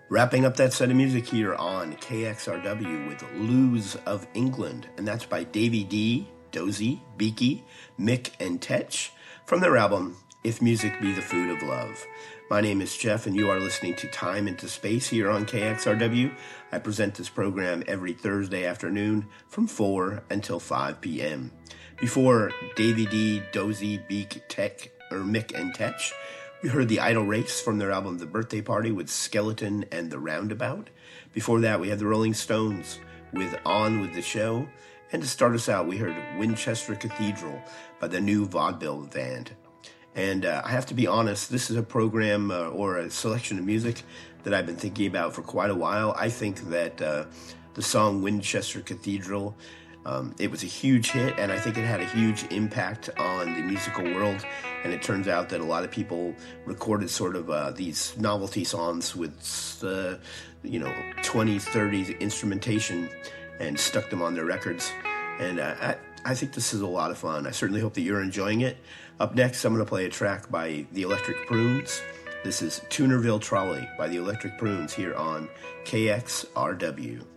Wrapping up that set of music here on KXRW with Lose of England, and that's by Davey D, Dozy, Beaky, Mick, and Tetch from their album If Music Be the Food of Love. My name is Jeff, and you are listening to Time into Space here on KXRW. I present this program every Thursday afternoon from 4 until 5 p.m. Before Davey D, Dozy, Beak, Mick, and Tetch, we heard The Idle Race from their album The Birthday Party with Skeleton and the Roundabout. Before that, we had the Rolling Stones with On With the Show. And to start us out, we heard Winchester Cathedral by the New Vaudeville Band. And I have to be honest, this is a program or a selection of music that I've been thinking about for quite a while. I think that the song Winchester Cathedral, it was a huge hit, and I think it had a huge impact on the musical world. And it turns out that a lot of people recorded sort of these novelty songs with, 20, 30 instrumentation and stuck them on their records. And I think this is a lot of fun. I certainly hope that you're enjoying it. Up next, I'm going to play a track by the Electric Prunes. This is Tunerville Trolley by the Electric Prunes here on KXRW.